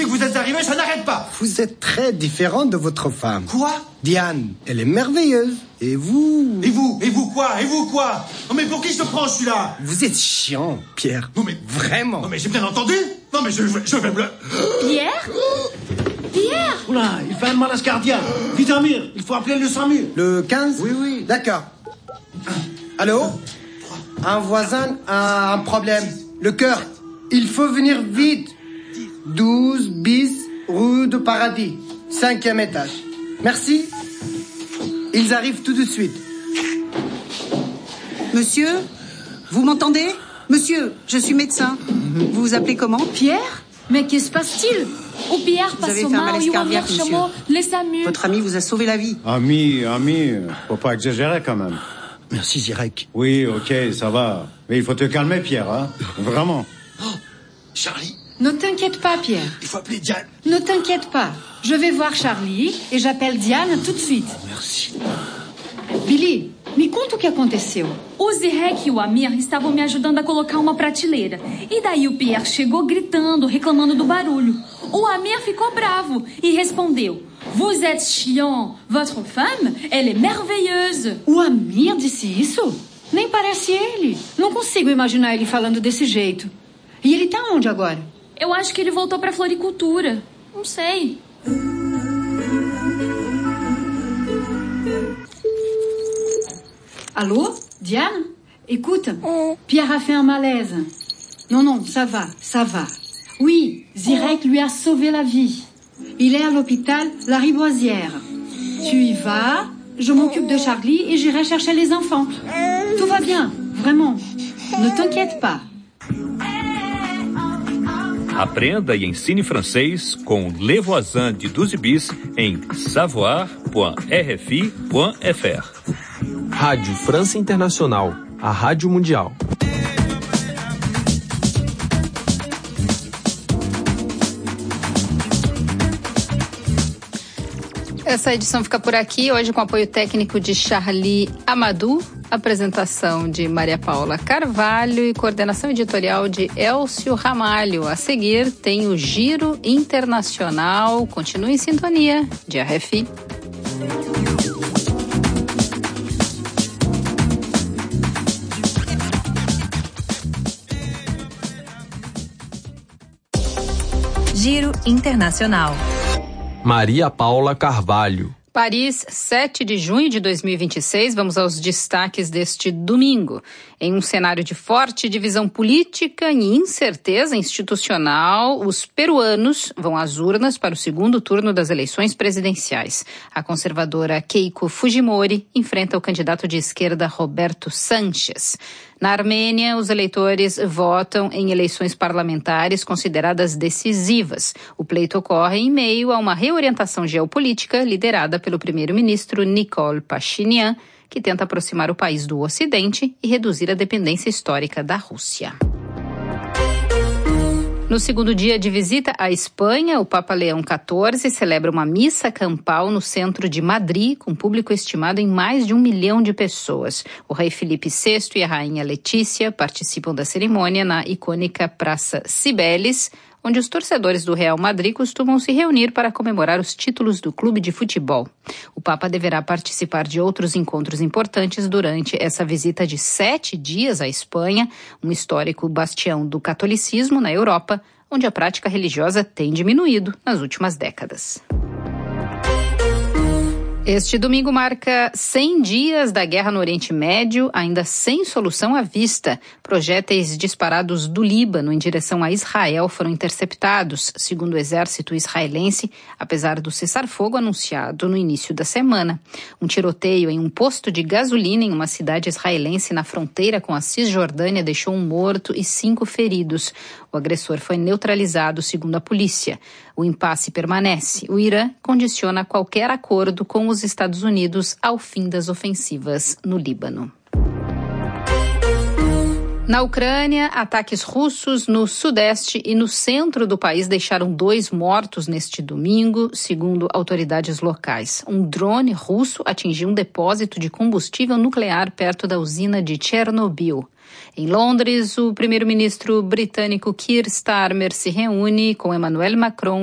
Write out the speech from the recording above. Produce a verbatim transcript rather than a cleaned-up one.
que vous êtes arrivé, ça n'arrête pas. Vous êtes très différent de votre femme. Quoi? Diane, elle est merveilleuse. Et vous? Et vous? Et vous quoi? Et vous quoi? Non mais pour qui je te prends celui-là? Vous êtes chiant, Pierre. Non mais... Vraiment. Non mais j'ai bien entendu. Non mais je, je vais me le... Pierre? Pierre? Oula, il fait un malaise cardiaque. Vite Amir, il faut appeler le SAMU. Le quinze? Oui, oui. D'accord. Allô? Un voisin a un problème. Le cœur. Il faut venir vite. douze bis, rue de Paradis. Cinquième étage. Merci. Ils arrivent tout de suite. Monsieur, vous m'entendez? Monsieur, je suis médecin. Vous vous appelez comment? Pierre? Mais que se passe-t-il? O Pierre Vous avez passou fait un mal malaise e o cardiaque, Amir monsieur. chamou les SAMU. Votre ami vous a sauvé la vie. Ami, ami, faut pas exagérer quand même. Merci, Zirek. Oui, ok, ça va. Mais il faut te calmer, Pierre, hein. Vraiment. Oh, Charlie, Ne t'inquiète pas, Pierre. il faut appeler Diane. Ne t'inquiète pas. Je vais voir Charlie e j'appelle Diane tout de suite. Merci. Billy, me conta o que aconteceu. O Zirek e o Amir estavam me ajudando a colocar uma prateleira. E daí o Pierre chegou gritando, reclamando do barulho. O Amir ficou bravo e respondeu: Vous êtes chiant. Votre femme, elle est merveilleuse. O Amir disse isso? Nem parece ele. Não consigo imaginar ele falando desse jeito. E ele tá onde agora? Eu acho que ele voltou pra floricultura. Não sei. Allô? Diane? Écoute, Pierre a fait un malaise. Non, non, ça va, ça va. Oui, Zirek lui a sauvé la vie. Il est à l'hôpital La Riboisière. Tu y vas, je m'occupe de Charlie et j'irai chercher les enfants. Tout va bien, vraiment. Ne t'inquiète pas. Aprenda e ensine francês com Le Voisin de douze bis em savoir ponto r f i ponto f r. Rádio França Internacional, a rádio mundial. Essa edição fica por aqui, hoje com apoio técnico de Charlie Amadou, apresentação de Maria Paula Carvalho e coordenação editorial de Elcio Ramalho. A seguir tem o Giro Internacional. Continue em sintonia de R F I. Giro Internacional. Maria Paula Carvalho. Paris, sete de junho de dois mil e vinte e seis, vamos aos destaques deste domingo. Em um cenário de forte divisão política e incerteza institucional, os peruanos vão às urnas para o segundo turno das eleições presidenciais. A conservadora Keiko Fujimori enfrenta o candidato de esquerda Roberto Sánchez. Na Armênia, os eleitores votam em eleições parlamentares consideradas decisivas. O pleito ocorre em meio a uma reorientação geopolítica liderada pelo primeiro-ministro Nikol Pashinyan, que tenta aproximar o país do Ocidente e reduzir a dependência histórica da Rússia. No segundo dia de visita à Espanha, o Papa Leão quatorze celebra uma missa campal no centro de Madrid, com público estimado em mais de um milhão de pessoas. O rei Felipe sexto e a rainha Letícia participam da cerimônia na icônica Praça Cibeles, onde os torcedores do Real Madrid costumam se reunir para comemorar os títulos do clube de futebol. O Papa deverá participar de outros encontros importantes durante essa visita de sete dias à Espanha, um histórico bastião do catolicismo na Europa, onde a prática religiosa tem diminuído nas últimas décadas. Este domingo marca cem dias da guerra no Oriente Médio, ainda sem solução à vista. Projéteis disparados do Líbano em direção a Israel foram interceptados, segundo o exército israelense, apesar do cessar-fogo anunciado no início da semana. Um tiroteio em um posto de gasolina em uma cidade israelense na fronteira com a Cisjordânia deixou um morto e cinco feridos. O agressor foi neutralizado, segundo a polícia. O impasse permanece. O Irã condiciona qualquer acordo com os Estados Unidos ao fim das ofensivas no Líbano. Na Ucrânia, ataques russos no sudeste e no centro do país deixaram dois mortos neste domingo, segundo autoridades locais. Um drone russo atingiu um depósito de combustível nuclear perto da usina de Chernobyl. Em Londres, o primeiro-ministro britânico Keir Starmer se reúne com Emmanuel Macron